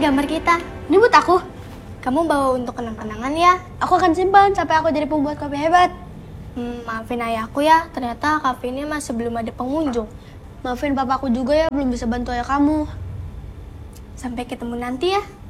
gambar kita. Ini buat aku. Kamu bawa untuk kenang-kenangan ya. Aku akan simpan sampai aku jadi pembuat kopi hebat. Maafin ayahku ya, ternyata kafe ini masih belum ada pengunjung. Maafin papaku juga ya, belum bisa bantu ayah kamu. Sampai ketemu nanti ya.